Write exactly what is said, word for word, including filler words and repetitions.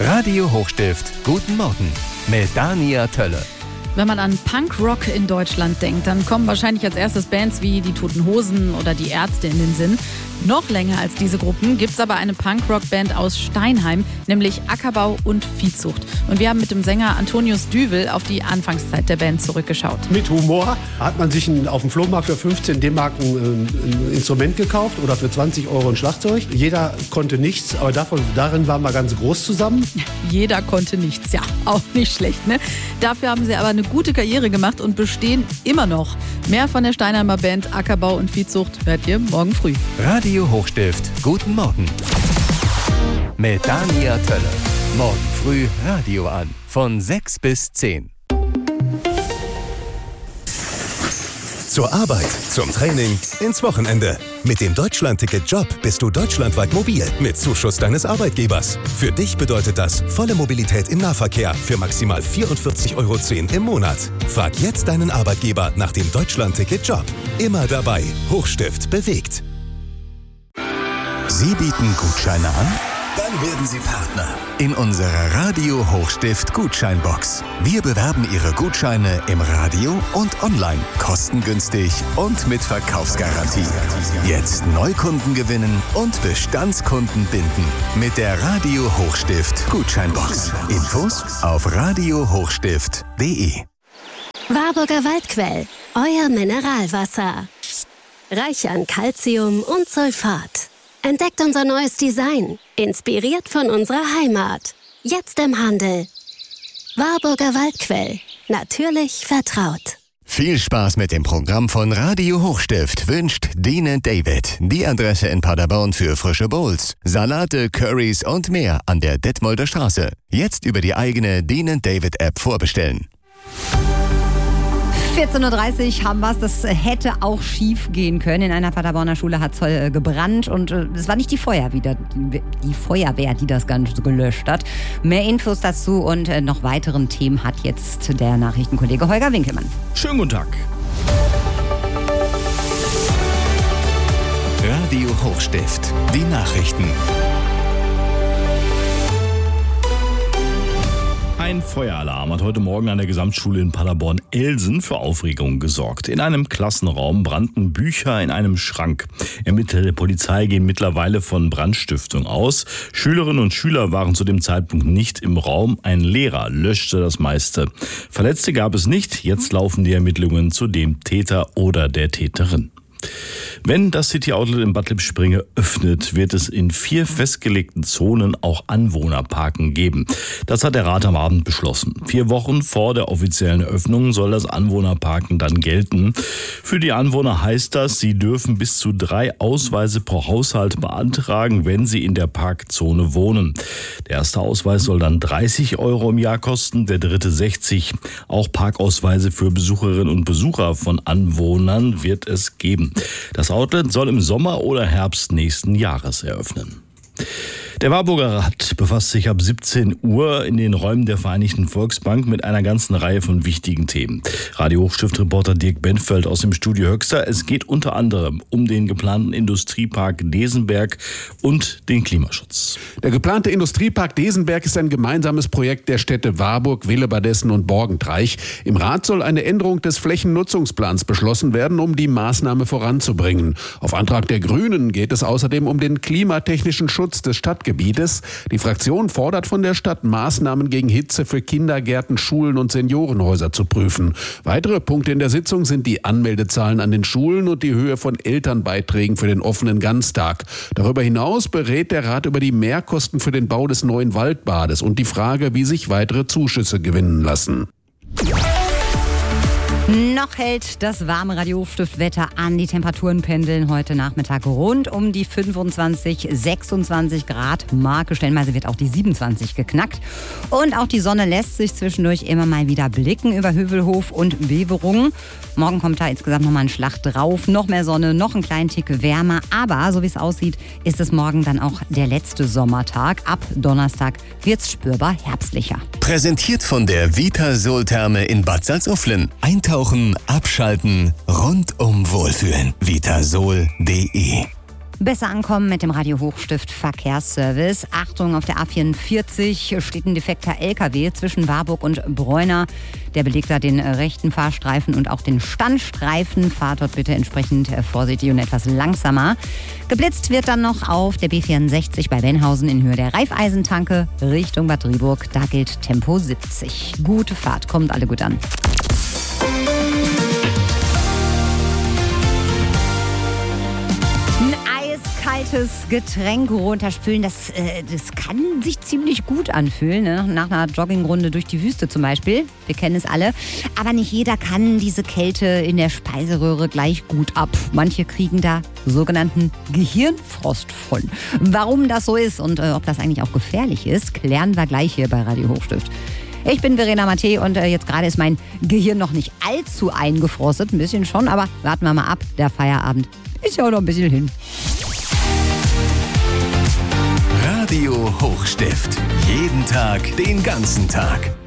Radio Hochstift, guten Morgen mit Dania Tölle. Wenn man an Punkrock in Deutschland denkt, dann kommen wahrscheinlich als erstes Bands wie die Toten Hosen oder die Ärzte in den Sinn. Noch länger als diese Gruppen gibt es aber eine Punkrock-Band aus Steinheim, nämlich Ackerbau und Viehzucht. Und wir haben mit dem Sänger Antonius Düvel auf die Anfangszeit der Band zurückgeschaut. Mit Humor hat man sich ein, auf dem Flohmarkt für fünfzehn D-Mark ein, ein Instrument gekauft oder für zwanzig Euro ein Schlagzeug. Jeder konnte nichts, aber davon, darin waren wir ganz groß zusammen. Jeder konnte nichts, ja, auch nicht schlecht, ne? Dafür haben sie aber eine gute Karriere gemacht und bestehen immer noch. Mehr von der Steinheimer Band Ackerbau und Viehzucht hört ihr morgen früh. Radio Hochstift, guten Morgen mit Dania Tölle. Morgen früh Radio an, von sechs bis zehn. Zur Arbeit, zum Training, ins Wochenende. Mit dem Deutschland-Ticket Job bist du deutschlandweit mobil mit Zuschuss deines Arbeitgebers. Für dich bedeutet das volle Mobilität im Nahverkehr für maximal vierundvierzig Euro zehn im Monat. Frag jetzt deinen Arbeitgeber nach dem Deutschland-Ticket Job. Immer dabei. Hochstift bewegt. Sie bieten Gutscheine an? Dann werden Sie Partner In unserer Radio Hochstift Gutscheinbox. Wir bewerben Ihre Gutscheine im Radio und online. Kostengünstig und mit Verkaufsgarantie. Jetzt Neukunden gewinnen und Bestandskunden binden. Mit der Radio Hochstift Gutscheinbox. Infos auf radio hochstift punkt de. Warburger Waldquell, euer Mineralwasser. Reich an Calcium und Sulfat. Entdeckt unser neues Design, inspiriert von unserer Heimat. Jetzt im Handel. Warburger Waldquell, natürlich vertraut. Viel Spaß mit dem Programm von Radio Hochstift wünscht Dean David. Die Adresse in Paderborn für frische Bowls, Salate, Currys und mehr an der Detmolder Straße. Jetzt über die eigene Dean David App vorbestellen. vierzehn Uhr dreißig haben wir es. Das hätte auch schief gehen können. In einer Paderborner Schule hat es äh, gebrannt und äh, es war nicht die Feuerwehr, die, die Feuerwehr, die das Ganze gelöscht hat. Mehr Infos dazu und äh, noch weiteren Themen hat jetzt der Nachrichtenkollege Holger Winkelmann. Schönen guten Tag. Radio Hochstift, die Nachrichten. Ein Feueralarm hat heute Morgen an der Gesamtschule in Paderborn-Elsen für Aufregung gesorgt. In einem Klassenraum brannten Bücher in einem Schrank. Ermittler der Polizei gehen mittlerweile von Brandstiftung aus. Schülerinnen und Schüler waren zu dem Zeitpunkt nicht im Raum. Ein Lehrer löschte das meiste. Verletzte gab es nicht. Jetzt laufen die Ermittlungen zu dem Täter oder der Täterin. Wenn das City Outlet in Bad Lippspringe öffnet, wird es in vier festgelegten Zonen auch Anwohnerparken geben. Das hat der Rat am Abend beschlossen. Vier Wochen vor der offiziellen Eröffnung soll das Anwohnerparken dann gelten. Für die Anwohner heißt das, sie dürfen bis zu drei Ausweise pro Haushalt beantragen, wenn sie in der Parkzone wohnen. Der erste Ausweis soll dann dreißig Euro im Jahr kosten, der dritte sechzig. Auch Parkausweise für Besucherinnen und Besucher von Anwohnern wird es geben. Das Outlet soll im Sommer oder Herbst nächsten Jahres eröffnen. Der Warburger Rat befasst sich ab siebzehn Uhr in den Räumen der Vereinigten Volksbank mit einer ganzen Reihe von wichtigen Themen. Radio Hochstift-Reporter Dirk Benfeld aus dem Studio Höxter. Es geht unter anderem um den geplanten Industriepark Desenberg und den Klimaschutz. Der geplante Industriepark Desenberg ist ein gemeinsames Projekt der Städte Warburg, Willebadessen und Borgentreich. Im Rat soll eine Änderung des Flächennutzungsplans beschlossen werden, um die Maßnahme voranzubringen. Auf Antrag der Grünen geht es außerdem um den klimatechnischen Schutz des Stadtgebietes. Die Fraktion fordert von der Stadt, Maßnahmen gegen Hitze für Kindergärten, Schulen und Seniorenhäuser zu prüfen. Weitere Punkte in der Sitzung sind die Anmeldezahlen an den Schulen und die Höhe von Elternbeiträgen für den offenen Ganztag. Darüber hinaus berät der Rat über die Mehrkosten für den Bau des neuen Waldbades und die Frage, wie sich weitere Zuschüsse gewinnen lassen. Noch hält das warme Radio Hochstift-Wetter an. Die Temperaturen pendeln heute Nachmittag rund um die fünfundzwanzig, sechsundzwanzig Grad Marke. Stellenweise wird auch die siebenundzwanzig geknackt. Und auch die Sonne lässt sich zwischendurch immer mal wieder blicken über Hövelhof und Beverungen. Morgen kommt da insgesamt nochmal ein Schlag drauf. Noch mehr Sonne, noch einen kleinen Tick wärmer. Aber so wie es aussieht, ist es morgen dann auch der letzte Sommertag. Ab Donnerstag wird es spürbar herbstlicher. Präsentiert von der Vitasol-Therme in Bad Salzuflen. Eintauchen, abschalten, rundum wohlfühlen. Vitasol punkt de. Besser ankommen mit dem Radio Hochstift Verkehrsservice. Achtung, auf der A vierundvierzig steht ein defekter L K W zwischen Warburg und Bräuna. Der belegt da den rechten Fahrstreifen und auch den Standstreifen. Fahrt dort bitte entsprechend vorsichtig und etwas langsamer. Geblitzt wird dann noch auf der B vierundsechzig bei Benhausen in Höhe der Raiffeisentanke Richtung Bad Driburg. Da gilt Tempo siebzig. Gute Fahrt, kommt alle gut an. Kaltes Getränk runterspülen, das, äh, das kann sich ziemlich gut anfühlen, ne? Nach einer Joggingrunde durch die Wüste zum Beispiel. Wir kennen es alle. Aber nicht jeder kann diese Kälte in der Speiseröhre gleich gut ab. Manche kriegen da sogenannten Gehirnfrost von. Warum das so ist und äh, ob das eigentlich auch gefährlich ist, klären wir gleich hier bei Radio Hochstift. Ich bin Verena Mattei und äh, jetzt gerade ist mein Gehirn noch nicht allzu eingefrostet. Ein bisschen schon, aber warten wir mal ab. Der Feierabend ist ja auch noch ein bisschen hin. Radio Hochstift. Jeden Tag, den ganzen Tag.